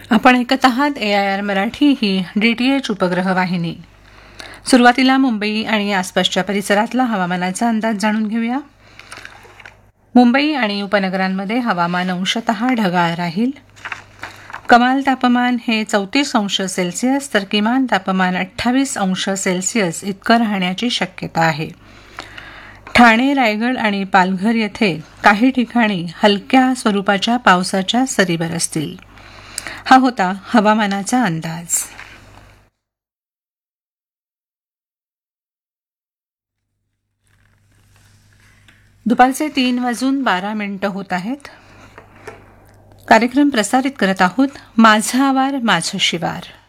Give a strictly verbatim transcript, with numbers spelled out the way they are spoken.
आपण ऐकत आहात ए I R Marathi he D T H उपग्रह वाहिनी. सुरुवातीला मुंबई आणि आसपासच्या परिसरातला हवामानाचा अंदाज जाणून घेऊया. मुंबई आणि उपनगरांमध्ये हवामान अंशतः ढगाळ राहील. कमाल तापमान हे चौतीस अंश सेल्सिअस तर किमान तापमान अठ्ठावीस अंश सेल्सिअस इतकं राहण्याची शक्यता आहे. ठाणे, रायगड आणि पालघर येथे काही ठिकाणी हलक्या स्वरूपाच्या पावसाच्या सरी बरसतील. हा होता हवामानाचा अंदाज. दुपारचे तीन वाजून बारा मिनिटं होत आहेत. कार्यक्रम प्रसारित करत आहोत माझा आवार माझं शिवार.